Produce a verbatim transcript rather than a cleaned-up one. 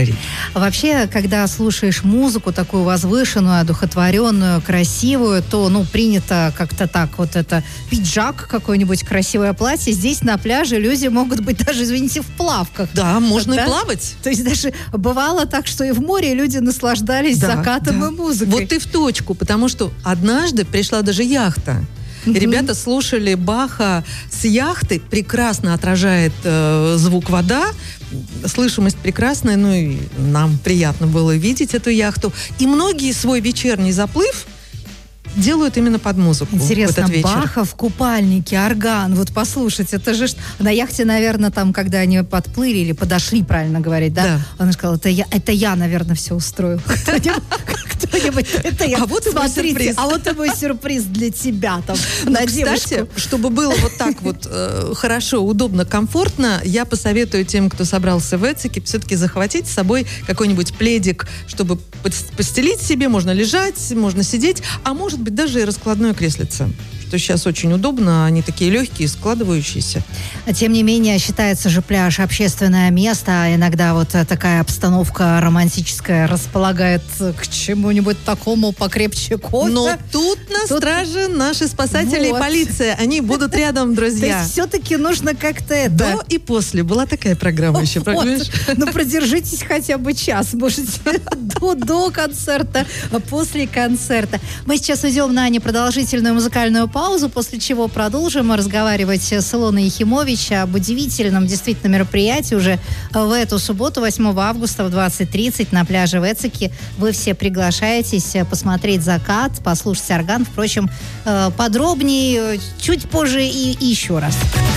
говорить. Вообще, когда слушаешь музыку такую возвышенную, одухотворенную, красивую, то, ну, принято как-то так вот это пиджак, какое-нибудь красивое платье. Здесь на пляже люди могут быть даже, извините, в плавках. Да, можно да? и плавать. То есть даже бывало так, что и в море люди наслаждались да, закатом да. и музыкой. Вот ты в точку, потому что однажды пришла даже яхта. И ребята слушали Баха с яхты, прекрасно отражает э, звук вода, слышимость прекрасная, ну и нам приятно было видеть эту яхту. И многие свой вечерний заплыв делают именно под музыку. Интересно, в этот вечер. Баха в купальнике, орган, вот послушайте, это же на яхте, наверное, там, когда они подплыли или подошли, правильно говорить, да? Да. Он сказал, это я, это я, наверное, все устроил. Кто-нибудь, это я. А вот смотрите, а вот и мой сюрприз для тебя там, на девушку. Кстати, чтобы было вот так вот хорошо, удобно, комфортно, я посоветую тем, кто собрался в Эцике, все-таки захватить с собой какой-нибудь пледик, чтобы постелить себе, можно лежать, можно сидеть, а может быть даже и раскладное креслице, что сейчас очень удобно, они такие легкие, складывающиеся. Тем не менее, считается же пляж общественное место, а иногда вот такая обстановка романтическая располагает к чему-нибудь такому покрепче кофе. Но тут на тут... страже наши спасатели вот. И полиция, они будут рядом, друзья. То есть все-таки нужно как-то это... До и после. Была такая программа еще, понимаешь? Ну, продержитесь хотя бы час, можете до, до концерта, после концерта. Мы сейчас уйдем на непродолжительную музыкальную паузу, после чего продолжим разговаривать с Илоной Ехимович об удивительном действительно мероприятии уже в эту субботу, восьмого августа в двадцать тридцать на пляже в Эцике. Вы все приглашаетесь посмотреть закат, послушать орган. Впрочем, подробнее чуть позже и, и еще раз.